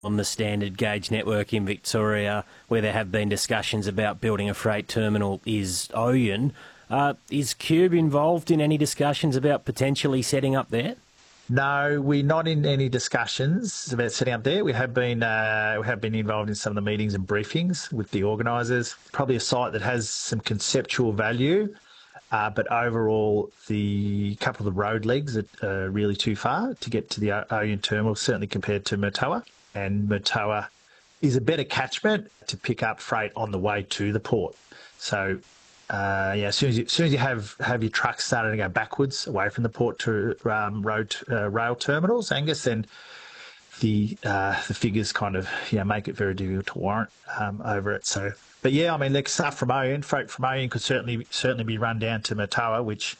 on the standard gauge network in Victoria, where there have been discussions about building a freight terminal, is Oyen. Is Qube involved in any discussions about potentially setting up there? No, we're not in any discussions about setting up there. We have been involved in some of the meetings and briefings with the organisers. Probably a site that has some conceptual value, but overall the couple of the road legs are really too far to get to the Oyen terminal, certainly compared to Murtoa. And Murtoa is a better catchment to pick up freight on the way to the port. So, as soon as you have your trucks starting to go backwards away from the port to rail terminals, Angus, then the figures kind of make it very difficult to warrant over it. So, but like stuff from Oyen, freight from Oyen could certainly be run down to Murtoa, which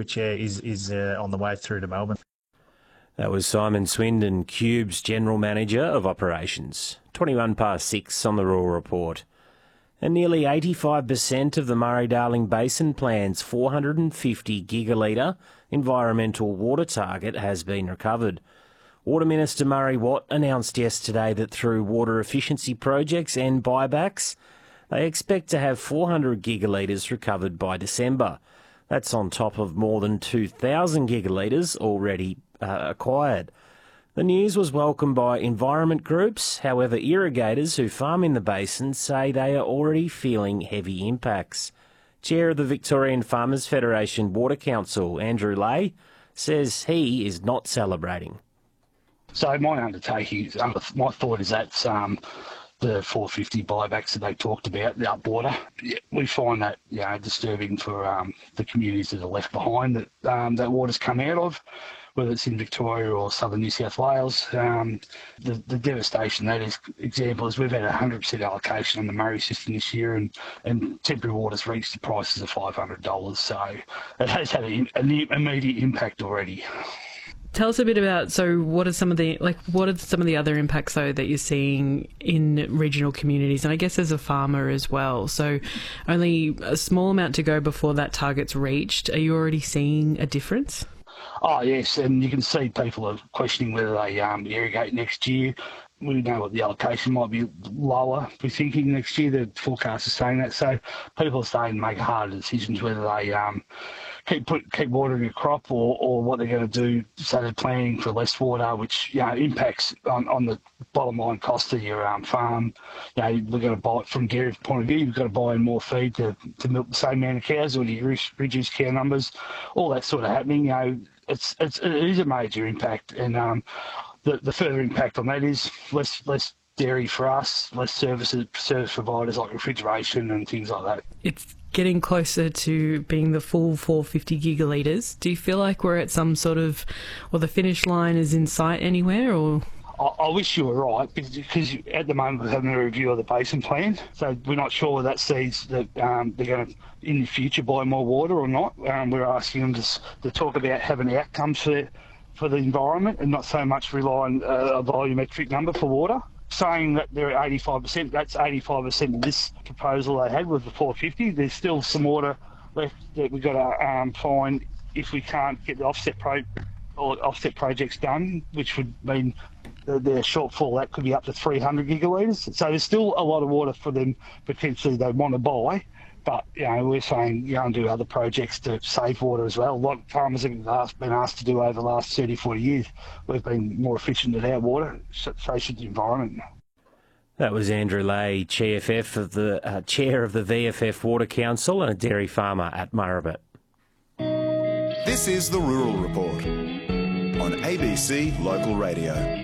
is on the way through to Melbourne. That was Simon Swindon, Qube's General Manager of Operations. 6:21 on the Rural Report. And nearly 85% of the Murray-Darling Basin Plan's 450 gigalitre environmental water target has been recovered. Water Minister Murray Watt announced yesterday that through water efficiency projects and buybacks, they expect to have 400 gigalitres recovered by December. That's on top of more than 2,000 gigalitres already acquired. The news was welcomed by environment groups. However, irrigators who farm in the basin say they are already feeling heavy impacts. Chair of the Victorian Farmers Federation Water Council, Andrew Lay, says he is not celebrating. So my undertaking, my thought is that the 450 buybacks that they talked about, the upwater, we find that disturbing for the communities that are left behind that water's come out of, whether it's in Victoria or southern New South Wales. The devastation that is example is we've had 100% allocation on the Murray system this year, and temporary water's reached the prices of $500. So it has had an immediate impact already. Tell us a bit about, what are some of the other impacts though that you're seeing in regional communities, and I guess as a farmer as well. So only a small amount to go before that target's reached. Are you already seeing a difference? Oh yes, and you can see people are questioning whether they irrigate next year. We know what the allocation might be lower. We're thinking next year. The forecast is saying that. So people are starting to make harder decisions whether they keep watering a crop or what they're going to do. So they're planning for less water, which impacts on the bottom line cost of your farm. We're going to buy, from dairy point of view, you've got to buy in more feed to milk the same amount of cows, or do you reduce cow numbers? All that sort of happening. It is a major impact, and the further impact on that is less dairy for us, less service providers like refrigeration and things like that. It's getting closer to being the full 450 gigalitres. Do you feel like we're at some sort of, the finish line is in sight anywhere, or? I wish you were right, because at the moment we're having a review of the basin plan, so we're not sure whether that sees that they're going to, in the future, buy more water or not. We're asking them to talk about having outcomes for the environment and not so much rely on a volumetric number for water. Saying that they're at 85%, that's 85% of this proposal they had with the 450. There's still some water left that we've got to find if we can't get the offset projects done, which would mean their shortfall, that could be up to 300 gigalitres. So there's still a lot of water for them potentially they want to buy. But, we're saying and do other projects to save water as well. A lot of farmers have been asked to do over the last 30, 40 years. We've been more efficient with our water, so should the environment. That was Andrew Lay, chair of the VFF Water Council and a dairy farmer at Murrabit. This is the Rural Report on ABC Local Radio.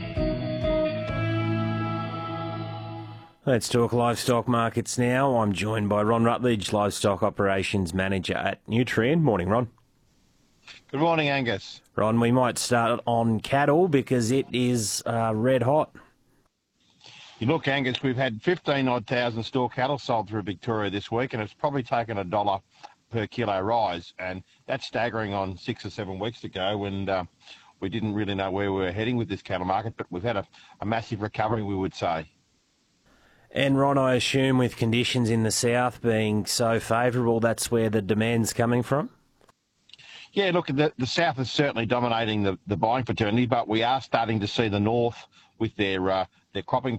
Let's talk livestock markets now. I'm joined by Ron Rutledge, Livestock Operations Manager at Nutrien. Morning, Ron. Good morning, Angus. Ron, we might start on cattle because it is red hot. You look, Angus, we've had 15,000 odd store cattle sold through Victoria this week, and it's probably taken $1 per kilo rise, and that's staggering on 6 or 7 weeks ago when we didn't really know where we were heading with this cattle market, but we've had a massive recovery, we would say. And Ron, I assume with conditions in the south being so favourable, that's where the demand's coming from? Yeah, look, the south is certainly dominating the buying fraternity, but we are starting to see the north with their their cropping